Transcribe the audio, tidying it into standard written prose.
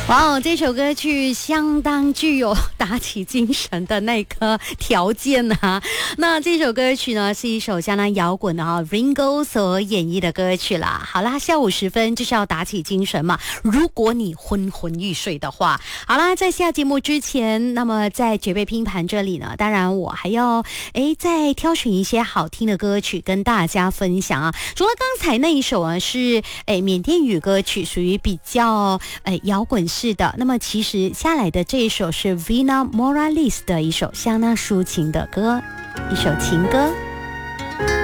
哇哦，这首歌曲相当具有打起精神的那个条件啊。那这首歌曲呢，是一首相当摇滚的Ringo 所演绎的歌曲啦。好啦，下午10分就是要打起精神嘛。如果你昏昏欲睡的话，好啦，在下节目之前，那么在绝配拼盘这里呢，当然我还要再挑选一些好听的歌曲跟大家分享啊。除了刚才那一首啊，是缅甸语歌曲，属于比较摇滚式的。那么其实下来的这一首是 Vina Morales 的一首相当抒情的歌，一首情歌。